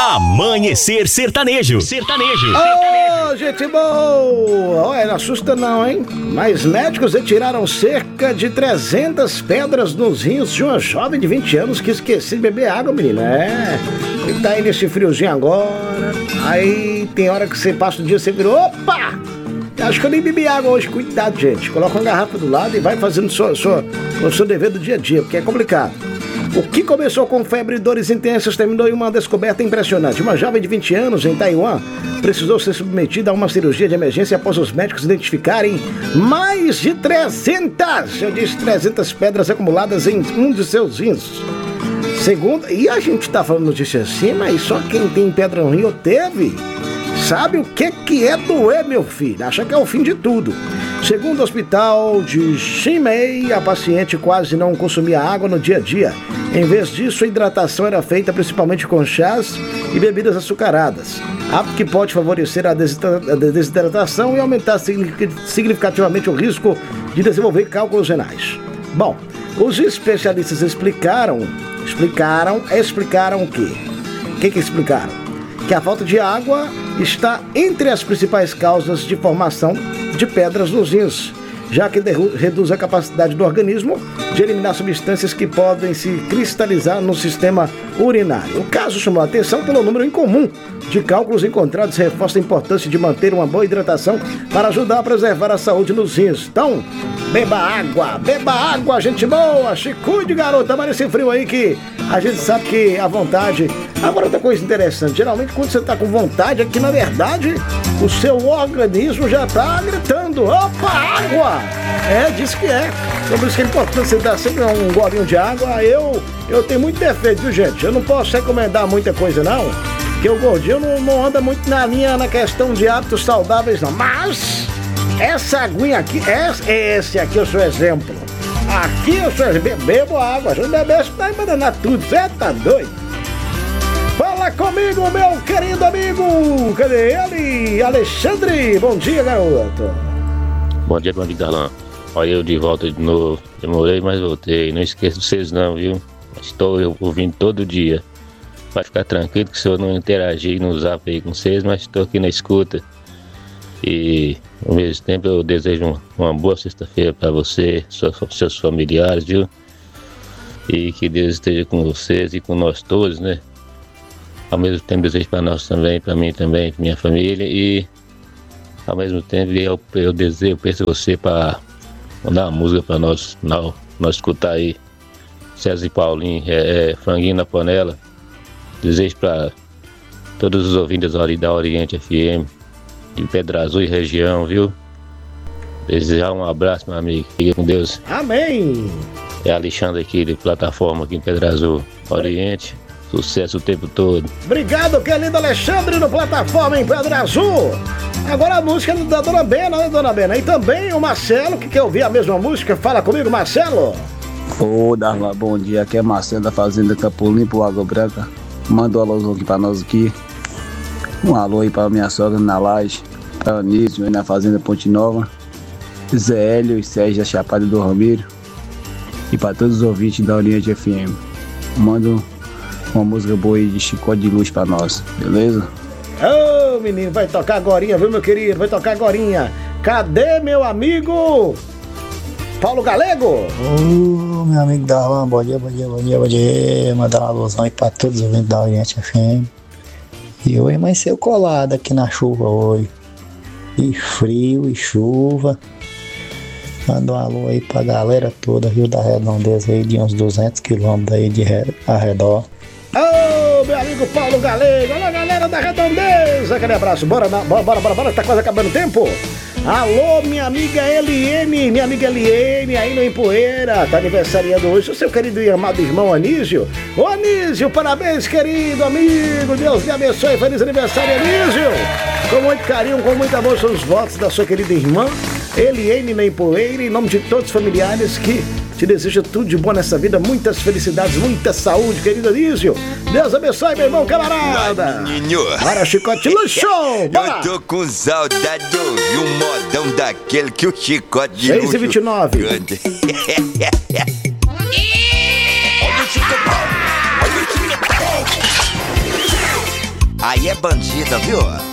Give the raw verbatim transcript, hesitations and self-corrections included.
Amanhecer Sertanejo. Sertanejo. Ô, oh, gente boa! Olha, não assusta não, hein? Mas médicos retiraram cerca de trezentas pedras nos rins de uma jovem de vinte anos que esqueceu de beber água, menina. É, e tá aí nesse friozinho agora. Aí tem hora que você passa o dia e você vira, opa! Acho que eu nem bebi água hoje. Cuidado, gente. Coloca uma garrafa do lado e vai fazendo sua, sua, o seu dever do dia a dia, porque é complicado. O que começou com febre e dores intensas terminou em uma descoberta impressionante. Uma jovem de vinte anos em Taiwan precisou ser submetida a uma cirurgia de emergência após os médicos identificarem mais de trezentas, eu disse trezentas pedras acumuladas em um de seus rins. Segundo, e a gente tá falando notícia assim, mas só quem tem pedra no rim ou teve, sabe o que que é doer, meu filho? Acha que é o fim de tudo. Segundo o hospital de Xinmei, a paciente quase não consumia água no dia a dia. Em vez disso, a hidratação era feita principalmente com chás e bebidas açucaradas, hábito que pode favorecer a desidratação e aumentar significativamente o risco de desenvolver cálculos renais. Bom, os especialistas explicaram, explicaram, explicaram o quê? O que que explicaram? Que a falta de água está entre as principais causas de formação de pedras nos rins, já que reduz a capacidade do organismo de eliminar substâncias que podem se cristalizar no sistema urinário. O caso chamou a atenção pelo número incomum de cálculos encontrados e reforça a importância de manter uma boa hidratação para ajudar a preservar a saúde nos rins. Então, beba água, beba água, gente boa, se cuide, garota, mas esse frio aí que a gente sabe que a vontade... Agora outra coisa interessante, geralmente quando você tá com vontade é que na verdade o seu organismo já tá gritando, opa, água! É, diz que é. Então por isso que é importante você dar sempre um golinho de água. Eu, eu tenho muito defeito, viu, gente? Eu não posso recomendar muita coisa não, porque o gordinho não, não anda muito na linha na questão de hábitos saudáveis não. Mas essa aguinha aqui, esse, esse aqui é o seu exemplo. Aqui eu sou exemplo, bebo água, se não beber, você vai envenenar tudo, você tá doido? Fala comigo, meu querido amigo! Cadê ele? Alexandre! Bom dia, garoto! Bom dia, meu amigo Darlan. Olha eu de volta de novo. Demorei, mas voltei. Não esqueço de vocês não, viu? Estou ouvindo todo dia. Vai ficar tranquilo que se eu não interagir no zap aí com vocês, mas estou aqui na escuta. E ao mesmo tempo eu desejo uma, uma boa sexta-feira para você, seus, seus familiares, viu? E que Deus esteja com vocês e com nós todos, né? Ao mesmo tempo desejo para nós também, para mim também, para minha família. E ao mesmo tempo eu, eu desejo, eu peço você para mandar uma música para nós, nós, nós escutar aí. César e Paulinho, é, é, Franguinho na Panela. Desejo para todos os ouvintes ali da Oriente F M, de Pedra Azul e região, viu? Desejar um abraço, meu amigo. Fique com Deus. Amém! É Alexandre aqui, de plataforma aqui em Pedra Azul, Oriente. Sucesso o tempo todo. Obrigado, querido Alexandre, no Plataforma em Pedra Azul. Agora a música da Dona Bena, né, Dona Bena? E também o Marcelo, que quer ouvir a mesma música. Fala comigo, Marcelo. Ô, Darla, bom dia. Aqui é Marcelo da Fazenda Campo Limpo, Água Branca. Manda um alôzão aqui pra nós aqui. Um alô aí pra minha sogra na Laje, pra Anísio, aí na Fazenda Ponte Nova. Zé Hélio e Sérgio da Chapada do Ramiro. E pra todos os ouvintes da Oriente F M. Manda uma música boa aí de Chicote de Luz pra nós, beleza? Ô, oh, menino, vai tocar agorinha, viu, meu querido? Vai tocar agorinha. Cadê meu amigo Paulo Galego? Ô, oh, meu amigo Darlan, bom dia, bom dia, bom dia, bom dia. Mandar uma alusão aí pra todos os ouvintes da Oriente F M. E hoje amanheceu colado aqui na chuva hoje. E frio, e chuva. Manda um alô aí pra galera toda, Rio da Redondeza aí, de uns duzentos quilômetros aí de arredor. Ô, oh, meu amigo Paulo Galego, olha a galera da Redondeza, aquele abraço, bora, bora, bora, bora, bora, tá quase acabando o tempo. Alô, minha amiga Eliene, minha amiga Eliene, aí no Empoeira, tá aniversariando hoje o seu querido e amado irmão Anísio. Ô Anísio, parabéns, querido amigo, Deus te abençoe, feliz aniversário, Anísio. Com muito carinho, com muito amor, são os votos da sua querida irmã Eliene na Empoeira, em nome de todos os familiares que te desejam tudo de bom nessa vida, muitas felicidades, muita saúde, querido Anísio. Deus abençoe, meu irmão camarada. Bora, Chicote Luxo, bora. Eu tô com saudade de ouvir um modão daquele que o Chicote de seis e vinte e nove. Aí é bandida, viu?